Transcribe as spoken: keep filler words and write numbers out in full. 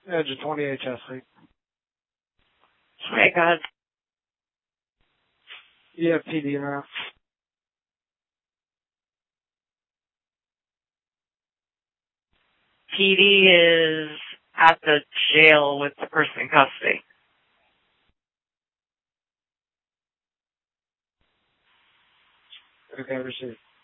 Edge of twenty-eight, Chesley. Okay, go ahead. You have P D now. P D is at the jail with the person in custody. Okay, received.